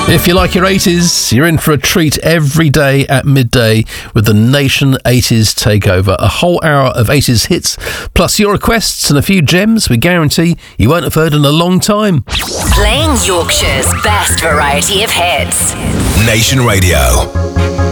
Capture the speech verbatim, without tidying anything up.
If you like your eighties, you're in for a treat every day at midday with the Nation eighties Takeover. A whole hour of eighties hits, plus your requests and a few gems we guarantee you won't have heard in a long time. Playing Yorkshire's best variety of hits. Nation Radio.